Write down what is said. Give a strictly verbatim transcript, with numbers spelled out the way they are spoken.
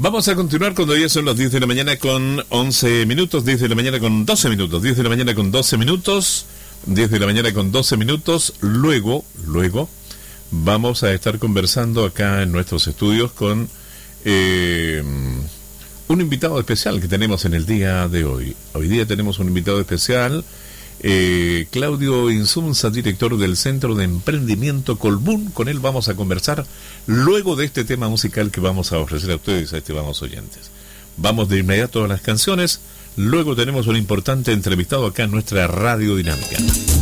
Vamos a continuar cuando ya son las diez de la mañana con once minutos, diez de la mañana con doce minutos, diez de la mañana con doce minutos, diez de la mañana con doce minutos. Luego, luego, vamos a estar conversando acá en nuestros estudios con eh, un invitado especial que tenemos en el día de hoy. Hoy día tenemos un invitado especial, eh, Claudio Insunza, director del Centro de Emprendimiento Colbún. Con él vamos a conversar luego de este tema musical que vamos a ofrecer a ustedes, a estimados oyentes. Vamos de inmediato a las canciones, luego tenemos un importante entrevistado acá en nuestra Radio Dinámica.